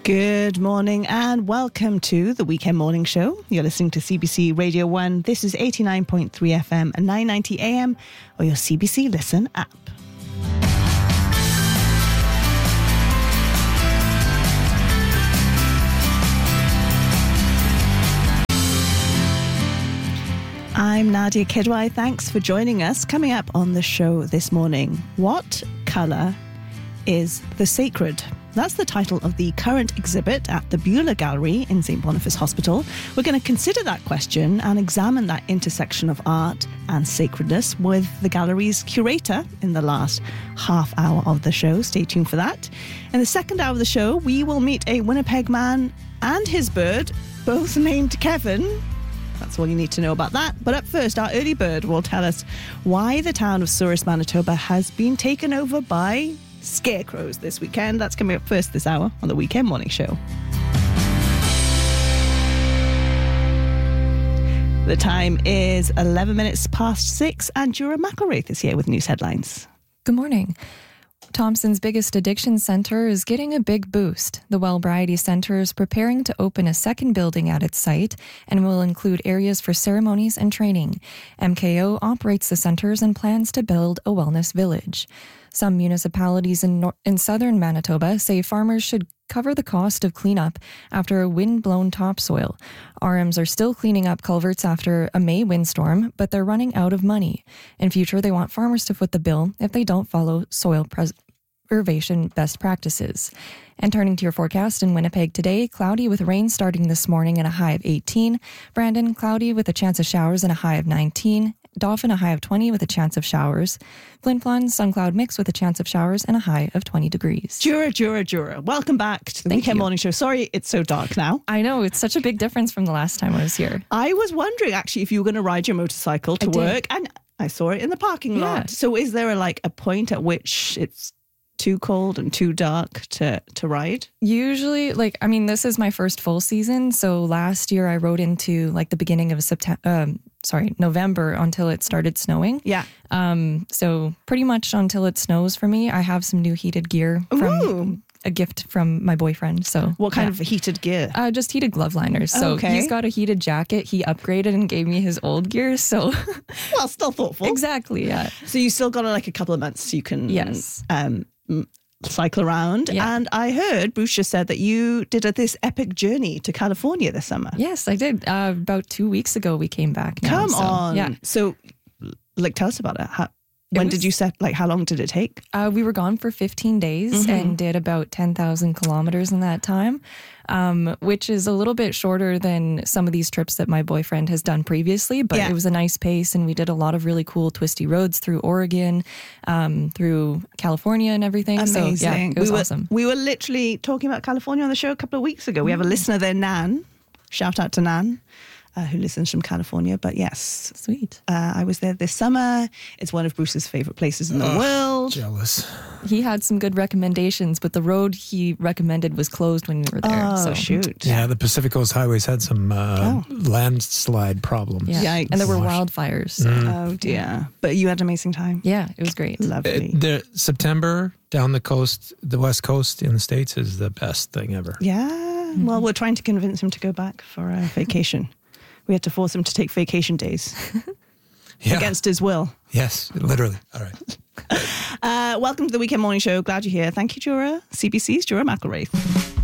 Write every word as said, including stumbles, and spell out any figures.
Good morning and welcome to the Weekend Morning Show. You're listening to C B C Radio one. This is eighty-nine point three F M and nine ninety A M or your C B C Listen app. I'm Nadia Kidwai. Thanks for joining us. Coming up on the show this morning, what colour is the sacred? That's the title of the current exhibit at the Beulah Gallery in Saint Boniface Hospital. We're going to consider that question and examine that intersection of art and sacredness with the gallery's curator in the last half hour of the show. Stay tuned for that. In the second hour of the show, we will meet a Winnipeg man and his bird, both named Kevin. That's all you need to know about that. But up first, our early bird will tell us why the town of Souris, Manitoba has been taken over by scarecrows this weekend. That's coming up first this hour on the Weekend Morning Show. The time is eleven minutes past six and Jura McElraith is here with news headlines. Good morning. Thompson's biggest addiction centre is getting a big boost. The Wellbriety Centre is preparing to open a second building at its site and will include areas for ceremonies and training. M K O operates the centres and plans to build a wellness village. Some municipalities in, nor- in southern Manitoba say farmers should cover the cost of cleanup after a wind-blown topsoil. R Ms are still cleaning up culverts after a May windstorm, but they're running out of money. In future, they want farmers to foot the bill if they don't follow soil preservation best practices. And turning to your forecast in Winnipeg today, cloudy with rain starting this morning and a high of eighteen. Brandon, cloudy with a chance of showers and a high of nineteen. Dauphin, a high of twenty with a chance of showers. Flin Flon, sun cloud mix with a chance of showers and a high of twenty degrees. Jura, Jura, Jura. Welcome back to the Thank Weekend you. Morning Show. Sorry it's so dark now. I know, it's such a big difference from the last time I was here. I was wondering actually if you were going to ride your motorcycle to I did. work, and I saw it in the parking Yeah. lot. So is there a, like a point at which it's too cold and too dark to, to ride? Usually, like, I mean, this is my first full season. So last year I rode into like the beginning of September, um, sorry, November until it started snowing. Yeah. Um, so pretty much until it snows for me, I have some new heated gear from Ooh. a gift from my boyfriend. So What kind yeah. of heated gear? Uh, just heated glove liners. So Okay. he's got a heated jacket. He upgraded and gave me his old gear. So Well, still thoughtful. exactly, yeah. So you still got like a couple of months you can Yes. um, m- cycle around. Yeah. And I heard Bruce just said that you did a, this epic journey to California this summer. Yes, I did. Uh, about two weeks ago, we came back. Now, Come so, on. Yeah. So, like, tell us about it. How, when was- did you set, like, how long did it take? Uh, we were gone for fifteen days Mm-hmm. and did about ten thousand kilometers in that time, um, which is a little bit shorter than some of these trips that my boyfriend has done previously. But Yeah. it was a nice pace, and we did a lot of really cool twisty roads through Oregon, um, through California and everything. Amazing. So, yeah, it was we were, awesome. We were literally talking about California on the show a couple of weeks ago. We have a listener there, Nan. Shout out to Nan, uh, who listens from California. But yes, Sweet. uh, I was there this summer. It's one of Bruce's favorite places in the Ugh, world. Jealous. He had some good recommendations, but the road he recommended was closed when we were there. Oh, so. shoot. Yeah, the Pacific Coast Highways had some uh, landslide problems. Yeah. Yikes. And there were Washed. wildfires. So. Oh, dear. But you had an amazing time. Yeah, it was great. Lovely. Uh, the September down the coast, the West Coast in the States is the best thing ever. Yeah. Well, we're trying to convince him to go back for a vacation. We had to force him to take vacation days Yeah. against his will. Yes, literally. All right. Uh, welcome to the Weekend Morning Show. Glad you're here. Thank you, Jura. C B C's Jura McElraith.